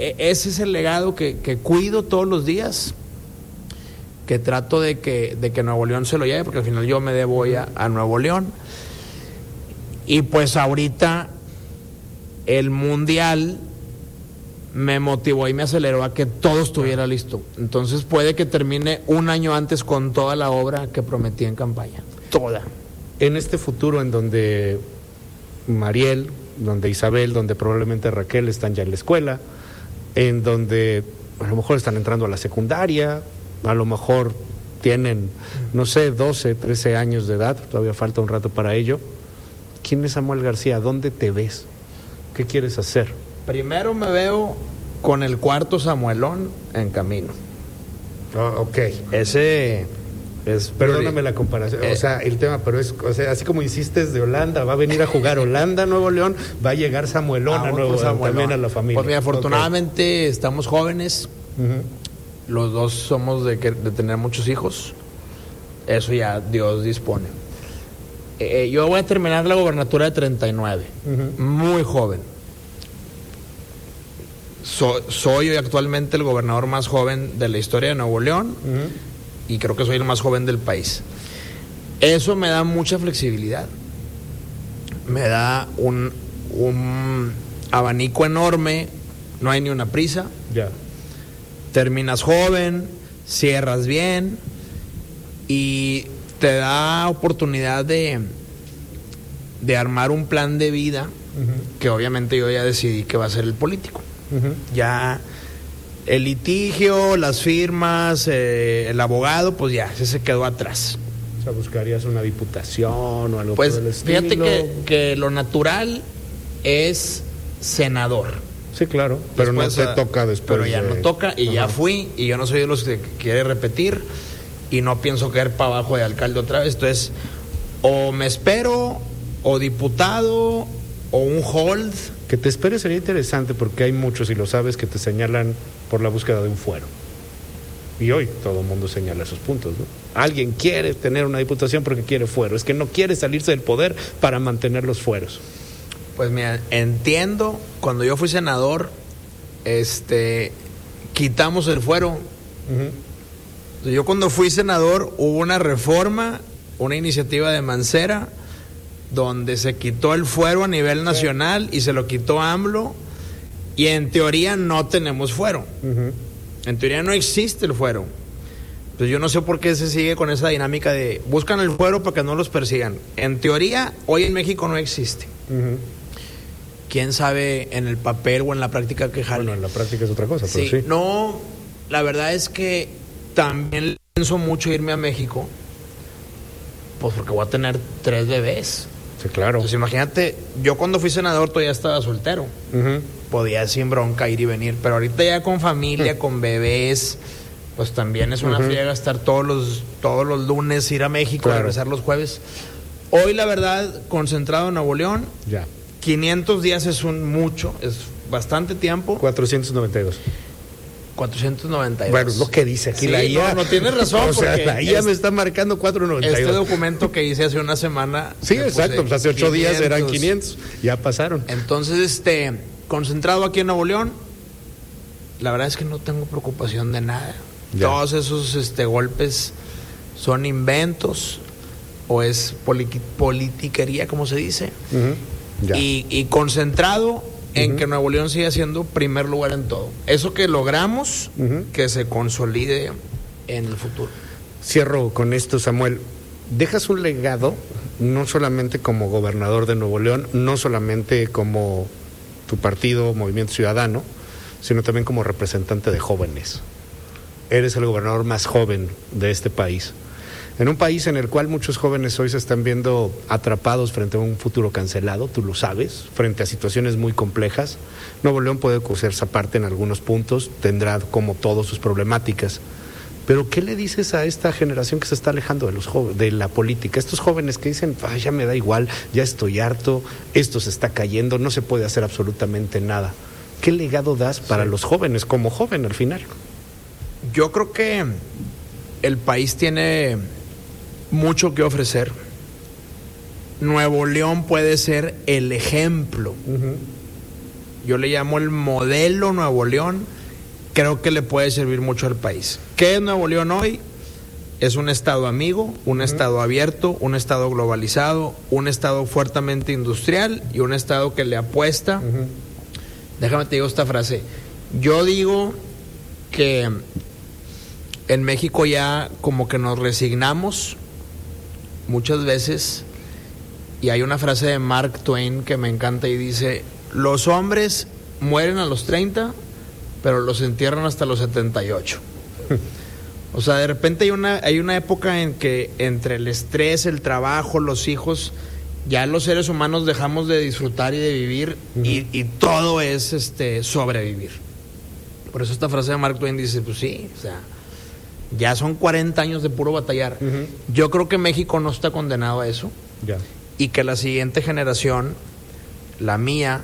ese es el legado que cuido todos los días, que trato de que Nuevo León se lo lleve, porque al final yo me debo a Nuevo León. Y pues ahorita el Mundial me motivó y me aceleró a que todo estuviera listo. Entonces puede que termine un año antes con toda la obra que prometí en campaña. Toda. En este futuro en donde Mariel, donde Isabel, donde probablemente Raquel están ya en la escuela, en donde a lo mejor están entrando a la secundaria, a lo mejor tienen, no sé, 12, 13 años de edad, todavía falta un rato para ello. ¿Quién es Samuel García? ¿Dónde te ves? ¿Qué quieres hacer? Primero me veo con el cuarto Samuelón en camino. Ok. Ese es... Perdóname la comparación, o sea, el tema, pero es, o sea, así como insistes de Holanda, va a venir a jugar Holanda, Nuevo León, va a llegar Samuelón a Nuevo León, también a la familia. Pues mira, afortunadamente estamos jóvenes, los dos somos de tener muchos hijos, eso ya Dios dispone. Yo voy a terminar la gobernatura de 39, muy joven. Soy hoy actualmente el gobernador más joven de la historia de Nuevo León, y creo que soy el más joven del país. Eso me da mucha flexibilidad, me da un abanico enorme, no hay ni una prisa. Ya. Terminas joven, cierras bien y te da oportunidad de armar un plan de vida que obviamente yo ya decidí que va a ser el político. Ya el litigio, las firmas, el abogado, pues ya, ese se quedó atrás. O sea, ¿buscarías una diputación o algo pues por el estilo? Fíjate que lo natural es senador. Sí, claro, pero después, no te toca después. Pero ya no toca y ya fui, y yo no soy de los que quiere repetir y no pienso caer para abajo de alcalde otra vez. Entonces, o me espero, o diputado, o un hold. Que te esperes sería interesante, porque hay muchos, y lo sabes, que te señalan por la búsqueda de un fuero. Y hoy todo el mundo señala esos puntos, ¿no? Alguien quiere tener una diputación porque quiere fuero, es que no quiere salirse del poder para mantener los fueros. Pues mira, entiendo, cuando yo fui senador, quitamos el fuero. Yo cuando fui senador hubo una reforma, una iniciativa de Mancera, donde se quitó el fuero a nivel nacional y se lo quitó AMLO, y en teoría no tenemos fuero. En teoría no existe el fuero. Pues yo no sé por qué se sigue con esa dinámica de buscan el fuero para que no los persigan. En teoría, hoy en México no existe. Quién sabe en el papel o en la práctica que jale. Bueno, en la práctica es otra cosa, sí, pero sí. No, la verdad es que también pienso mucho irme a México, pues porque voy a tener 3 bebés. Sí, claro. Entonces imagínate, yo cuando fui senador todavía estaba soltero. Podía sin bronca ir y venir, pero ahorita ya con familia, con bebés, pues también es una friega estar todos los lunes, ir a México, regresar los jueves. Hoy la verdad, concentrado en Nuevo León, ya. 500 días es es bastante tiempo. 492. 492. Bueno, es lo que dice aquí la IA. No tienes razón. O sea, la IA me está marcando 492. Este documento que hice hace una semana. Sí, exacto, pues hace 8 días eran 500, ya pasaron. Entonces, concentrado aquí en Nuevo León, la verdad es que no tengo preocupación de nada. Ya. Todos esos golpes son inventos o es politiquería, como se dice. Ya. Y concentrado en que Nuevo León siga siendo primer lugar en todo. Eso que logramos, que se consolide en el futuro. Cierro con esto, Samuel. Dejas un legado, no solamente como gobernador de Nuevo León, no solamente como tu partido, Movimiento Ciudadano, sino también como representante de jóvenes. Eres el gobernador más joven de este país. En un país en el cual muchos jóvenes hoy se están viendo atrapados frente a un futuro cancelado, tú lo sabes, frente a situaciones muy complejas. Nuevo León puede coserse aparte en algunos puntos, tendrá como todos sus problemáticas. Pero ¿qué le dices a esta generación que se está alejando de la política? Estos jóvenes que dicen, ya me da igual, ya estoy harto, esto se está cayendo, no se puede hacer absolutamente nada. ¿Qué legado das para los jóvenes, como joven al final? Yo creo que el país tiene mucho que ofrecer. Nuevo León puede ser el ejemplo yo le llamo el modelo Nuevo León, creo que le puede servir mucho al país. ¿Qué es Nuevo León hoy? Es un estado amigo, un estado abierto, un estado globalizado, un estado fuertemente industrial y un estado que le apuesta. Déjame te digo esta frase. Yo digo que en México ya como que nos resignamos muchas veces, y hay una frase de Mark Twain que me encanta y dice: los hombres mueren a los 30, pero los entierran hasta los 78. O sea, de repente hay una época en que entre el estrés, el trabajo, los hijos, ya los seres humanos dejamos de disfrutar y de vivir, y todo es sobrevivir. Por eso esta frase de Mark Twain dice, pues sí, o sea, ya son 40 años de puro batallar. Yo creo que México no está condenado a eso. Ya. Y que la siguiente generación, la mía,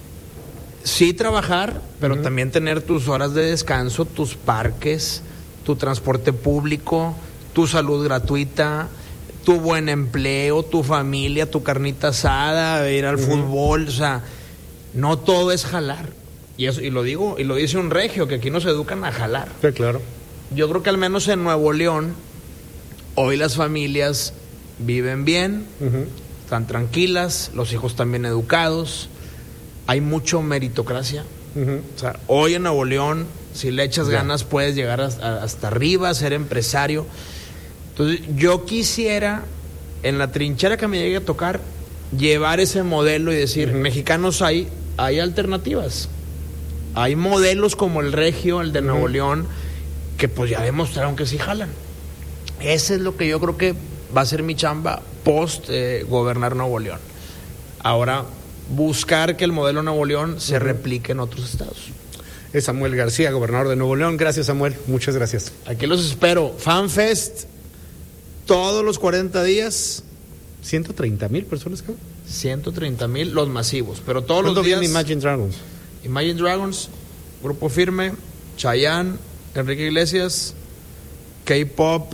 sí trabajar, pero también tener tus horas de descanso, tus parques, tu transporte público, tu salud gratuita, tu buen empleo, tu familia, tu carnita asada, ir al fútbol. O sea, no todo es jalar. Y eso, y lo digo, y lo dice un regio, que aquí nos educan a jalar. Sí, claro. Yo creo que al menos en Nuevo León, hoy las familias viven bien, están tranquilas, los hijos están bien educados, hay mucho meritocracia. O sea, hoy en Nuevo León, si le echas ganas, puedes llegar hasta arriba, ser empresario. Entonces, yo quisiera, en la trinchera que me llegue a tocar, llevar ese modelo y decir, mexicanos, hay alternativas. Hay modelos como el regio, el de Nuevo León, que pues ya demostraron que sí jalan. Ese es lo que yo creo que va a ser mi chamba post gobernar Nuevo León. Ahora, buscar que el modelo Nuevo León se replique en otros estados. Es Samuel García, gobernador de Nuevo León. Gracias, Samuel. Muchas gracias. Aquí los espero. FanFest, todos los 40 días. 130,000 personas, cabrón. 130,000 los masivos, pero todos los días. ¿Cuándo viene Imagine Dragons? Imagine Dragons, Grupo Firme, Chayanne, Enrique Iglesias, K-Pop.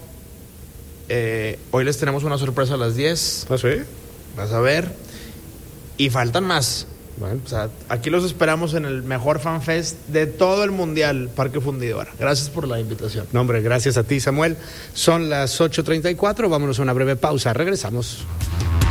Hoy les tenemos una sorpresa a las 10. ¿Ah, sí? Vas a ver. Y faltan más. Bueno. O sea, aquí los esperamos en el mejor FanFest de todo el mundial, Parque Fundidora. Gracias por la invitación. No, hombre, gracias a ti, Samuel. Son las 8:34. Vámonos a una breve pausa. Regresamos.